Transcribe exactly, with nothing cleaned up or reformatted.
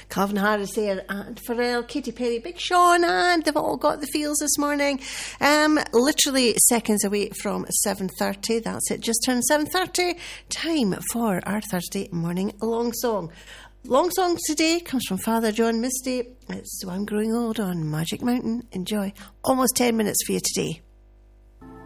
Calvin Harris there, and Pharrell, Katy Perry, Big Sean, and they've all got the feels this morning. Um, literally seconds away from seven thirty. That's it, just turned seven thirty. Time for our Thursday morning long song. Long song today comes from Father John Misty. It's So I'm Growing Old on Magic Mountain. Enjoy. Almost ten minutes for you today.